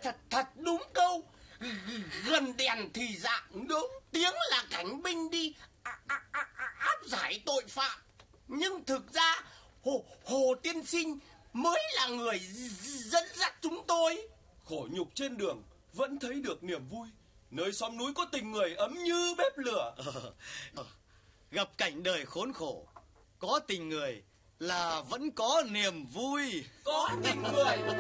Thật đúng câu. Gần đèn thì dạng đúng, tiếng là cảnh binh đi áp giải tội phạm. Nhưng thực ra Hồ tiên sinh mới là người dẫn dắt chúng tôi. Khổ nhục trên đường vẫn thấy được niềm vui. Nơi xóm núi có tình người ấm như bếp lửa. Gặp cảnh đời khốn khổ, có tình người là vẫn có niềm vui. Có tình người